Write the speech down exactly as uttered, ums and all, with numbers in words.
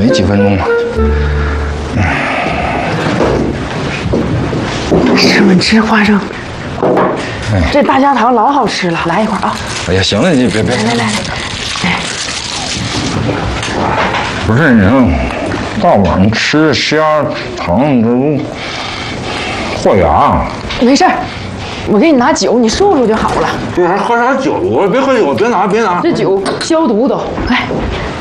没几分钟了。 师傅，你吃花生。哎，这大家糖老好吃了，来一块啊！ 哎呀，行了，你别别。 来来来，哎， 不是你看，大晚上吃虾糖这都破牙。 没事儿，我给你拿酒，你漱漱就好了。 这还喝啥酒啊？别喝酒，别拿别拿。 这酒消毒都，来。